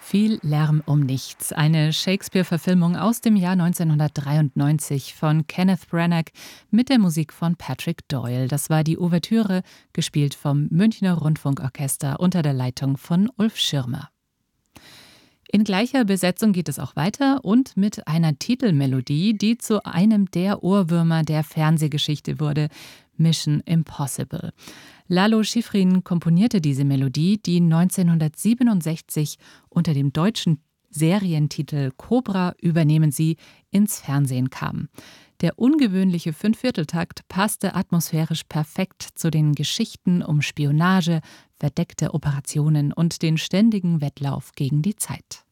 Viel Lärm um nichts. Eine Shakespeare-Verfilmung aus dem Jahr 1993 von Kenneth Branagh mit der Musik von Patrick Doyle. Das war die Ouvertüre, gespielt vom Münchner Rundfunkorchester unter der Leitung von Ulf Schirmer. In gleicher Besetzung geht es auch weiter und mit einer Titelmelodie, die zu einem der Ohrwürmer der Fernsehgeschichte wurde: Mission Impossible. Lalo Schifrin komponierte diese Melodie, die 1967 unter dem deutschen Serientitel Cobra übernehmen Sie ins Fernsehen kam. Der ungewöhnliche Fünfvierteltakt passte atmosphärisch perfekt zu den Geschichten um Spionage, verdeckte Operationen und den ständigen Wettlauf gegen die Zeit.